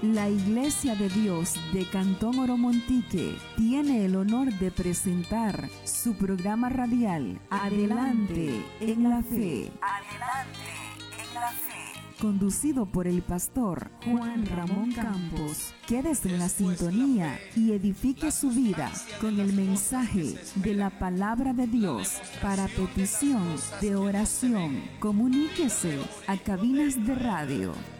La Iglesia de Dios de Cantón Oromontique tiene el honor de presentar su programa radial Adelante en la Fe. Adelante en la Fe. Conducido por el pastor Juan Ramón Campos. Quédese en la sintonía y edifique su vida con el mensaje de la palabra de Dios. Para petición de oración, comuníquese a cabinas de radio